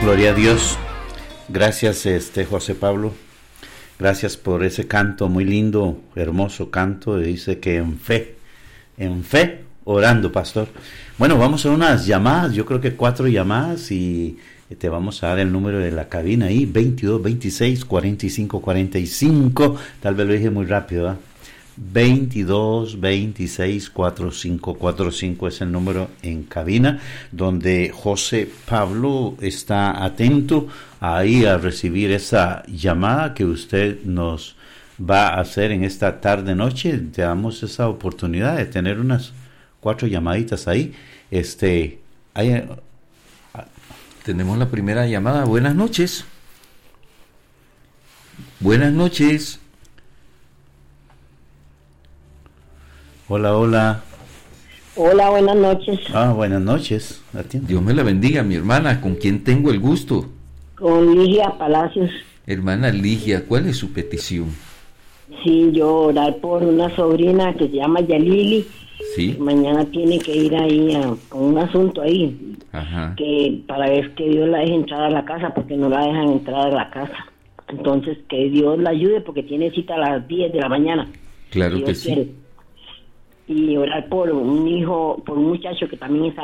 Gloria a Dios. Gracias, José Pablo. Gracias por ese canto muy lindo, hermoso canto. Dice que en fe, orando, pastor. Bueno, vamos a unas llamadas, yo creo que 4 llamadas y te vamos a dar el número de la cabina ahí, 22 26 45 45. Tal vez lo dije muy rápido, ¿eh? 22 26 45 45 es el número en cabina, donde José Pablo está atento ahí a recibir esa llamada que usted nos va a hacer en esta tarde noche. Te damos esa oportunidad de tener unas 4 llamaditas ahí. Tenemos la primera llamada. Buenas noches. Buenas noches. Hola, hola. Hola, buenas noches. Buenas noches. Atiende. Dios me la bendiga, mi hermana. ¿Con quién tengo el gusto? Con Ligia Palacios. Hermana Ligia, ¿cuál es su petición? Sí, yo orar por una sobrina que se llama Yalili. Sí. Mañana tiene que ir ahí con un asunto ahí. Ajá. Que para ver que Dios la deje entrar a la casa, porque no la dejan entrar a la casa. Entonces, que Dios la ayude, porque tiene cita a las 10 de la mañana. Claro si que Dios sí. quiere. Y orar por un hijo, por un muchacho que también está